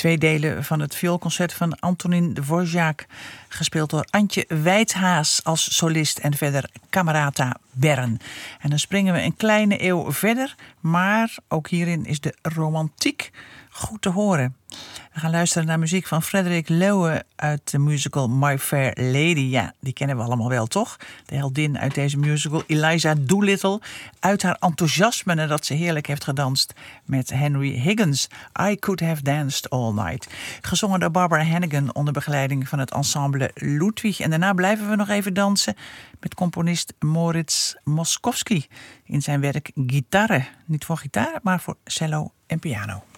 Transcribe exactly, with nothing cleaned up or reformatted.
Twee delen van het vioolconcert van Antonin Dvorak, gespeeld door Antje Wijthaas als solist en verder Camerata Bern. En dan springen we een kleine eeuw verder, maar ook hierin is de romantiek goed te horen. We gaan luisteren naar muziek van Frederick Loewe uit de musical My Fair Lady. Ja, die kennen we allemaal wel, toch? De heldin uit deze musical, Eliza Doolittle, uit haar enthousiasme nadat ze heerlijk heeft gedanst met Henry Higgins. I Could Have Danced All Night. Gezongen door Barbara Hannigan onder begeleiding van het ensemble Ludwig. En daarna blijven we nog even dansen met componist Moritz Moskowski in zijn werk Gitarre. Niet voor gitaar, maar voor cello en piano.